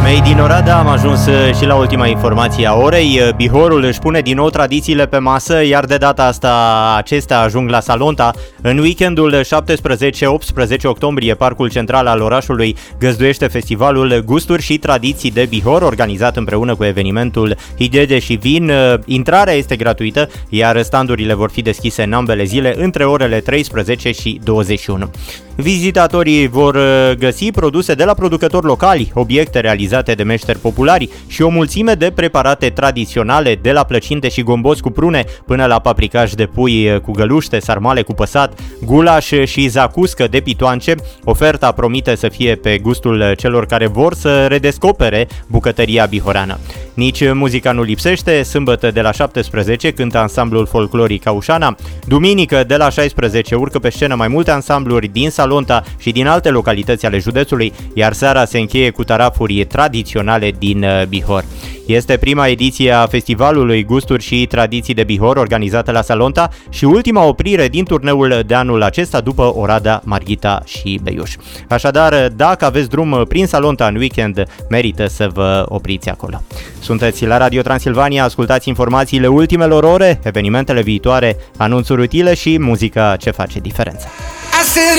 Mei din Oradea am ajuns și la ultima informație a orei. Bihorul își pune din nou tradițiile pe masă, iar de data asta acestea ajung la Salonta. În weekendul 17-18 octombrie, Parcul Central al orașului găzduiește festivalul Gusturi și Tradiții de Bihor, organizat împreună cu evenimentul Hidede și Vin. Intrarea este gratuită, iar standurile vor fi deschise în ambele zile între orele 13 și 21. Vizitatorii vor găsi produse de la producători locali, obiecte realizate de meșteri populari și o mulțime de preparate tradiționale, de la plăcinte și gomboți cu prune până la paprikaș de pui cu găluște, sarmale cu păsat, gulaș și zacuscă de pitoance. Oferta promite să fie pe gustul celor care vor să redescopere bucătăria bihoreană. Nici muzica nu lipsește. Sâmbătă de la 17 cântă ansamblul folcloric Aușana. Duminică de la 16 urcă pe scenă mai multe ansambluri din Salonta și din alte localități ale județului, iar seara se încheie cu tarafuri tradiționale din Bihor. Este prima ediție a festivalului Gusturi și Tradiții de Bihor organizată la Salonta și ultima oprire din turneul de anul acesta după Oradea, Marghita și Beiuș. Așadar, dacă aveți drum prin Salonta în weekend, merită să vă opriți acolo. Sunteți la Radio Transilvania, ascultați informațiile ultimelor ore, evenimentele viitoare, anunțuri utile și muzica ce face diferența.